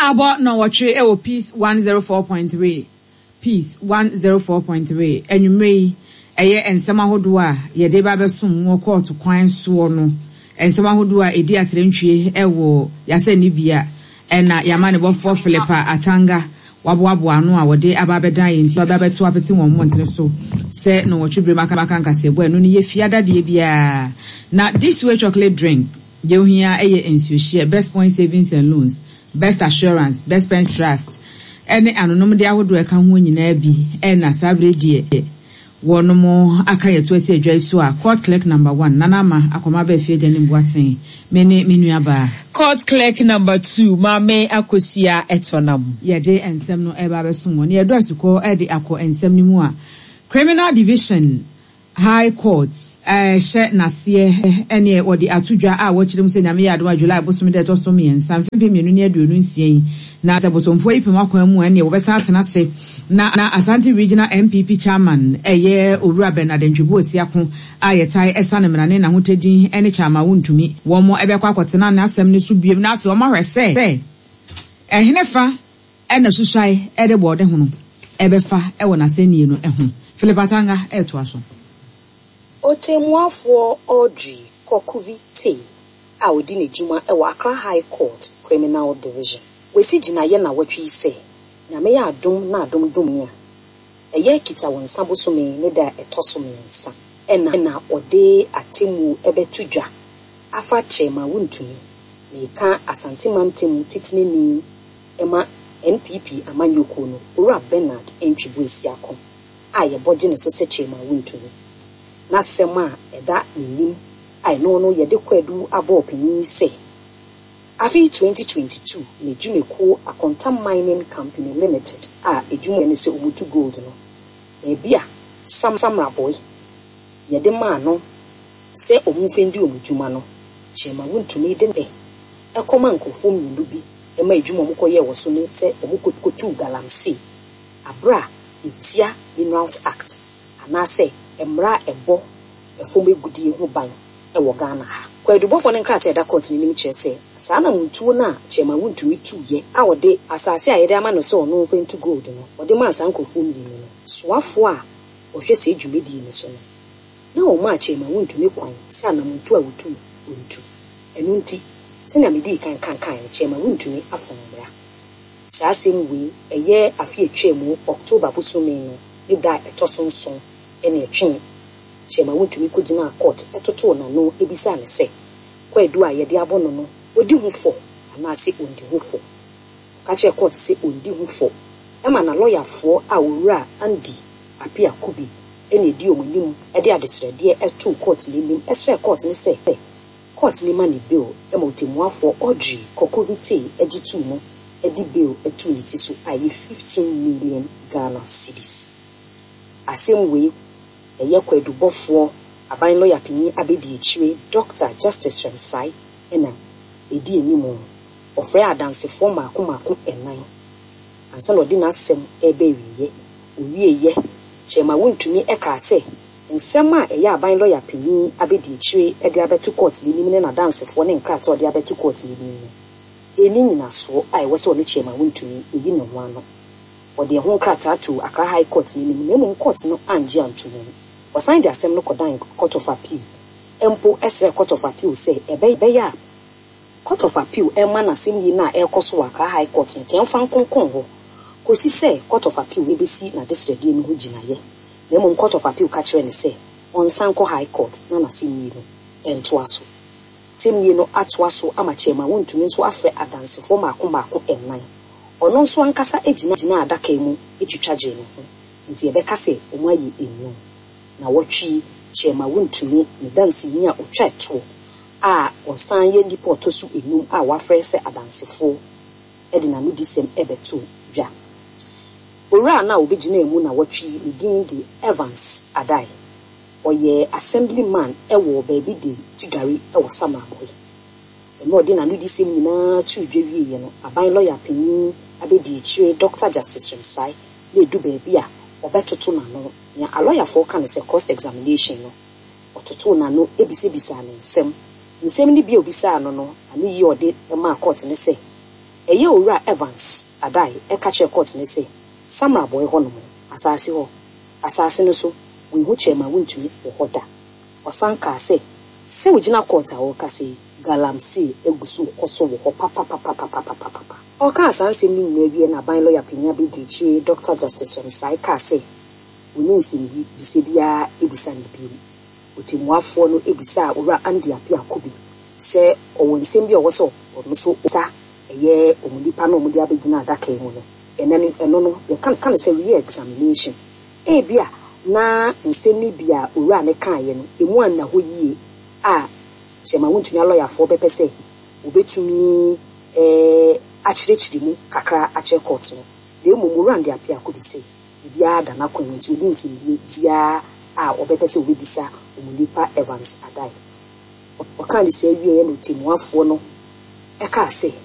Abo no watche ewo Peace 104.3. Peace 104.3. Enumere eye ensem ahodo a ye de ba besum wo court kwan so no. Ensem ahodo a edi atrentwie ewo yase ni bia ena yamane bofo Philippa Atanga wabo anu a wode ababedan yenti ababeto apeti won montene so se no watche bre maka nkase bo enu ni ye fiada de bia na this way chocolate drink ye ohia eye ensuo share Best Point Savings and Loans, Best Assurance, Best Pen Trust ene anonom de ahodo eka ho nyina bi na sabre die wonomo aka yeto ase adwai so a court clerk number 1 nanama akoma ba fie de ne boaten menu aba court clerk number 2 mame akosia etonam ye de ensem no eba besom no ye do asuko e de akọ ensem ni mu a criminal division high court she nasie ene odi atudwa a wo kirem se nyame ya do July bosom de to so me ensam fe mienu ne aduonu nsie na sabosomfo ipem akwan mu ene wo besa atena se na Asante Regional MPP chairman eye Owura Bernard Ntwibo Osiako ayetai esane menane na hotedin ene chama wontumi wo mo ebekwa akotena na asem ne so biem na afi o ma hwese ehenefa ena susai ede bode hono ebefa ewo na senie no eho Philippa Atanga eto aso Otemuafo Audrey Kokuvite a odi ne juma ewa Accra High Court Criminal Division wesi gina ye na watwi se nyame ya adom na adom ya eye kita won sabosome ne da etosome nsa na ode atemu ebetudwa afa chema wontumi meka Asante Mantemu titine ni ema NPP amanyoko no Owura Bernard Ntwibo Osiako a ye bodwe ne so se chema wontumi na sema eda nim ai no ye de kwadu abo opini se afi 2022 ne Jumeko Akontam Mining Company Limited a ejuma ne se Omutu Gold no e bia samra boy ye de ma no se omufendi omujuma no chema wontumi de ekoma nkofo mmienu bi e ma ejuma omukoye wo so ne se omukotu galamsey abra etia Minerals Act anase emra ebo efom egudie ho ban ewo Ghana ha kwadubofo ne nkrata eda court ni nim kyerese sana muntu na chema wontumi tuye a wode asase a yede ama no se ono fentu gold no wode ma asankofo mmienu no soafo a ohwese edwumedi ne so no na o ma chema wontumi kwan sana muntu a wotu ontu enu nti sena medi kan chema wontumi afonbra saasem we eye afi etwemu October bosome no ida etosonson ene etwen chema wontumi kogina court etoto na no ebisa ne se kwadu a yede abono no odi hufo anase ondi hufo ka che court se ondi hufo ema na lawyer fo a Owura Andy Apia Kubi ene di omunim ede adesrede eto court nim esre court ne se court ni mani bill ema otemuafo Audrey Kokuvite egitu no edi bill etu ni ti so ayi 15 million Ghana cedis asem we eye kwadubofo aban lawyer pinyi abedi echiwe Dr. Justice Ramsay ena edi enimo ofre adanse form akomako enan ansa no di na asem ebe wiye chema wontumi eka ase nsem a eye aban lawyer pinyi abedi echiwe ede abetu court ni nim na dance fo ne nkrata ode abetu court ni nim eni nyina so ai wo se wo chema wontumi ebi ne ho ano ode ho nkrata to Accra High Court ni nim na court no anje antumu wasan de asem no kodan Court of Appeal empo esre Court of Appeal say ebeya Court of Appeal ema na sim yi na ekoso Accra High Court ne ken fan konkon ho kosi say Court of Appeal ebesi na desrede ni ho ginaye na Court of Appeal ka kire ne say on sanko High Court na sim yi no ento aso sim yi no ato aso ama chema wontumi nso afre adanse fo mako ennan ono nso ankasa egina adaka mu etwitwaje ne ho nti ebeka say omayi enu na watwi chema wontumi ndansi nya otwa eto a osan ye nipa otosu enum a wafre se adansefo edi na nudi sem ebeto dwa ora na obegina emu na watwi ndin di Evans Adai oye assemblyman ewo baby di tigari ewo Samaboy eno odi na nudi sem nyina tudwe ye no aban lawyer pinyi abedi echiwe Dr. Justice Ramsay le du baby a obetoto na no ya a lawyer for can say cross examination no ototo na no ebisebisa ne nsem ni bi obisa no no ani yi ode ma court ne say eye owura Evans adai catch a court ne say samra boy hono asase ho asase no so we hu chairman wuntumi ohoda osanka say se wugina court a wo ka say galamsey egusu koso wo papa o ka asanse mi nwe na ban lawyer pinya be dichi Dr. Justice Onsai ka say we no nsimbi bisebia ebisa ne biu otimuafo no ebisa owura Andy Apia Kubi se owo nsem bi owo so ono so osa eye omulipa no omudi abegina adaka emu no eno no ye kan say re-examination bia na nsem ni bia owura ne kan ye no emu an na ho yie a chema wuntumi lawyer fo bepe say obetumi achirechiri mu kakra ache court no de owura Andy Apia Kubi say bia da na kwan nti odi nsim bia a obepe say obebisa omulipa Evans adai o kan say wie no timuafo no eka say